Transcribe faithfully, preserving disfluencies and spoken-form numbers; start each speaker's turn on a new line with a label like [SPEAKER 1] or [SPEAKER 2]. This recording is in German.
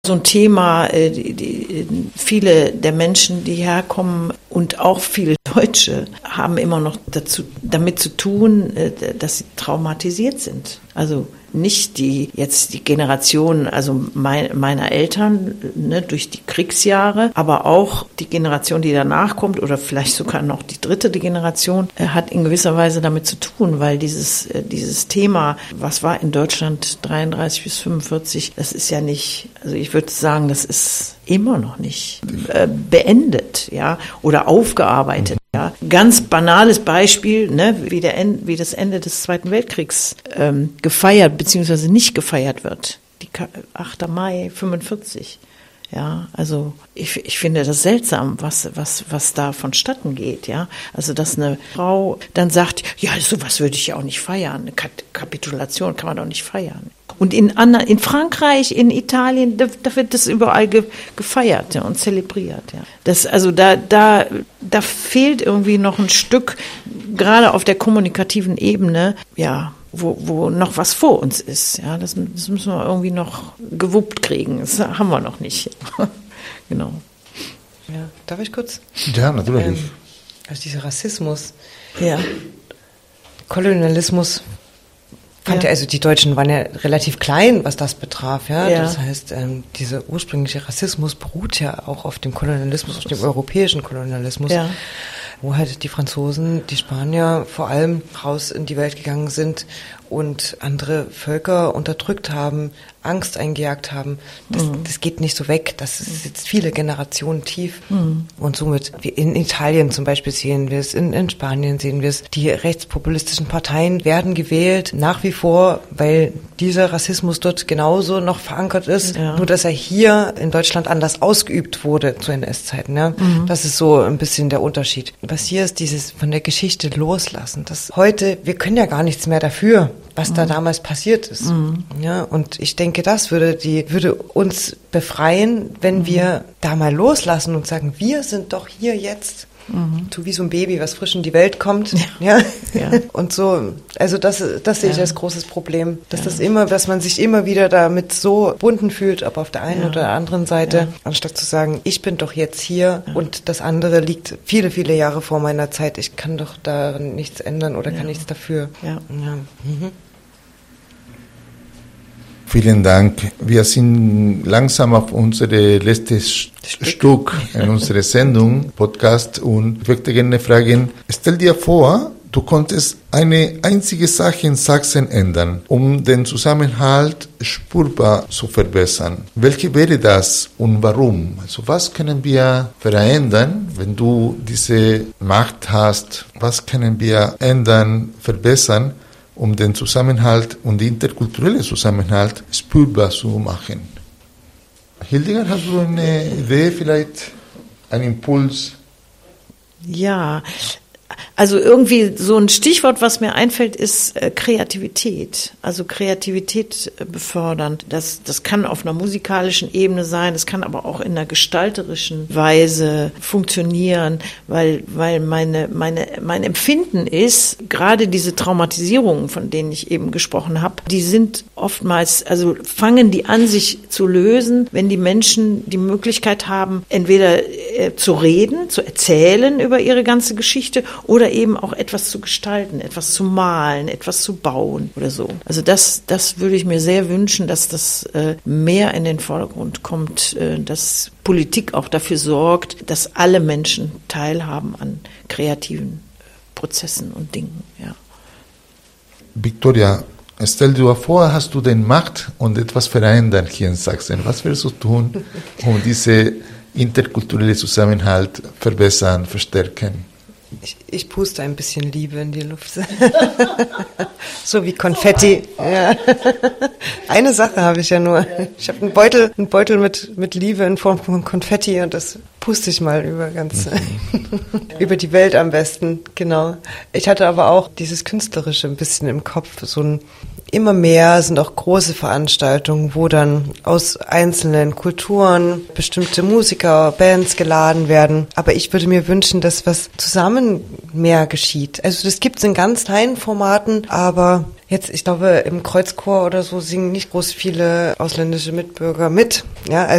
[SPEAKER 1] So ein Thema, die, die, viele der Menschen, die herkommen und auch viele Deutsche haben immer noch dazu, damit zu tun, dass sie traumatisiert sind. Also nicht die jetzt die Generation, also mein, meiner Eltern, ne, durch die Kriegsjahre, aber auch die Generation, die danach kommt oder vielleicht sogar noch die dritte Generation, äh, hat in gewisser Weise damit zu tun, weil dieses äh, dieses Thema, was war in Deutschland dreiunddreißig bis fünfundvierzig, das ist ja nicht, also ich würde sagen, das ist immer noch nicht äh, beendet, ja, oder aufgearbeitet. Ja, ganz banales Beispiel, ne, wie, der, wie das Ende des Zweiten Weltkriegs ähm, gefeiert bzw. nicht gefeiert wird. Die achter Mai fünfundvierzig. Ja, also ich, ich finde das seltsam, was was was da vonstatten geht. Ja, also dass eine Frau dann sagt, ja, sowas würde ich ja auch nicht feiern. Eine Kapitulation kann man doch nicht feiern. Und in, in Frankreich, in Italien, da, da wird das überall ge, gefeiert, ja, und zelebriert. Ja. Das, also da, da, da fehlt irgendwie noch ein Stück, gerade auf der kommunikativen Ebene, ja, wo, wo noch was vor uns ist. Ja, das, das müssen wir irgendwie noch gewuppt kriegen. Das haben wir noch nicht. Genau.
[SPEAKER 2] Ja, darf ich kurz?
[SPEAKER 3] Ja, natürlich.
[SPEAKER 2] Ähm, also dieser Rassismus,
[SPEAKER 1] ja.
[SPEAKER 2] Kolonialismus. Fand ja. Also die Deutschen waren ja relativ klein, was das betraf, ja. ja. Das heißt, ähm, dieser ursprüngliche Rassismus beruht ja auch auf dem Kolonialismus, auf dem europäischen Kolonialismus, ja. Wo halt die Franzosen, die Spanier vor allem raus in die Welt gegangen sind und andere Völker unterdrückt haben, Angst eingejagt haben. Das, mhm. das geht nicht so weg. Das ist jetzt viele Generationen tief. Mhm. Und somit, wie in Italien zum Beispiel sehen wir es, in, in Spanien sehen wir es, die rechtspopulistischen Parteien werden gewählt, nach wie vor, weil dieser Rassismus dort genauso noch verankert ist, ja. Nur dass er hier in Deutschland anders ausgeübt wurde zu N S-Zeiten. Ja? Mhm. Das ist so ein bisschen der Unterschied. Was hier ist, dieses von der Geschichte loslassen. Das heute, wir können ja gar nichts mehr dafür, was mhm. da damals passiert ist. Mhm. Ja, und ich denke, das würde die, würde uns befreien, wenn mhm. wir da mal loslassen und sagen, wir sind doch hier jetzt. Mhm. So wie so ein Baby, was frisch in die Welt kommt. Ja. Ja. Ja. Und so, also das, das sehe ich ja. als großes Problem, dass ja. das immer, dass man sich immer wieder damit so verbunden fühlt, ob auf der einen ja. oder der anderen Seite, ja. anstatt zu sagen, ich bin doch jetzt hier ja. und das andere liegt viele, viele Jahre vor meiner Zeit. Ich kann doch daran nichts ändern oder ja. kann nichts dafür. Ja. Ja. Mhm.
[SPEAKER 3] Vielen Dank. Wir sind langsam auf unsere letztes Stück, Stück in unserer Sendung, Podcast, und ich möchte gerne fragen, stell dir vor, du konntest eine einzige Sache in Sachsen ändern, um den Zusammenhalt spürbar zu verbessern. Welche wäre das und warum? Also was können wir verändern, wenn du diese Macht hast? Was können wir ändern, verbessern, um den Zusammenhalt und den interkulturellen Zusammenhalt spürbar zu machen? Hildegard, hast du eine Idee, vielleicht einen Impuls?
[SPEAKER 1] Ja, also irgendwie so ein Stichwort, was mir einfällt, ist äh, Kreativität. Also Kreativität äh, befördern. Das, das kann auf einer musikalischen Ebene sein, das kann aber auch in einer gestalterischen Weise funktionieren, weil, weil meine, meine, mein Empfinden ist, gerade diese Traumatisierungen, von denen ich eben gesprochen habe, die sind oftmals, also fangen die an, sich zu lösen, wenn die Menschen die Möglichkeit haben, entweder äh, zu reden, zu erzählen über ihre ganze Geschichte oder eben auch etwas zu gestalten, etwas zu malen, etwas zu bauen oder so. Also das, das würde ich mir sehr wünschen, dass das äh, mehr in den Vordergrund kommt, äh, dass Politik auch dafür sorgt, dass alle Menschen teilhaben an kreativen Prozessen und Dingen. Ja.
[SPEAKER 3] Victoria, stell dir vor, hast du den Macht und etwas verändern hier in Sachsen. Was willst du tun, um diese interkulturelle Zusammenhalt verbessern, verstärken?
[SPEAKER 2] Ich, ich puste ein bisschen Liebe in die Luft. So wie Konfetti. Ja. Eine Sache habe ich ja nur. Ich habe einen Beutel, einen Beutel mit, mit Liebe in Form von Konfetti und das puste ich mal über ganz, über die Welt am besten. Genau. Ich hatte aber auch dieses Künstlerische ein bisschen im Kopf. So ein, immer mehr sind auch große Veranstaltungen, wo dann aus einzelnen Kulturen bestimmte Musiker, Bands geladen werden. Aber ich würde mir wünschen, dass was zusammen mehr geschieht. Also das gibt es in ganz kleinen Formaten, aber jetzt, ich glaube, im Kreuzchor oder so singen nicht groß viele ausländische Mitbürger mit. Ja,